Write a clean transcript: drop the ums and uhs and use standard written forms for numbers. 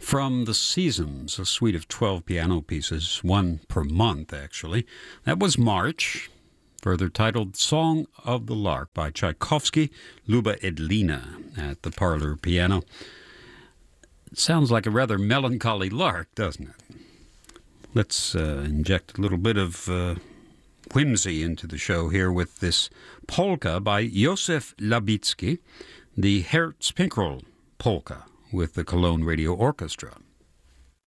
From The Seasons, a suite of 12 piano pieces, one per month, actually. That was March, further titled Song of the Lark by Tchaikovsky, Luba Edlina at the parlor piano. It sounds like a rather melancholy lark, doesn't it? Let's inject a little bit of whimsy into the show here with this polka by Józef Labicki, the Herz-Pinkerl polka with the Cologne Radio Orchestra.